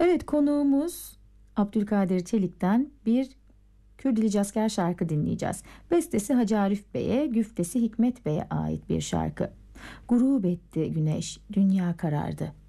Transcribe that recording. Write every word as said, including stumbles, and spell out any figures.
Evet, konuğumuz Abdülkadir Çelik'ten bir Kürdili Cazker şarkı dinleyeceğiz. Bestesi Hacı Arif Bey'e, güftesi Hikmet Bey'e ait bir şarkı. Gurub etti güneş, dünya karardı.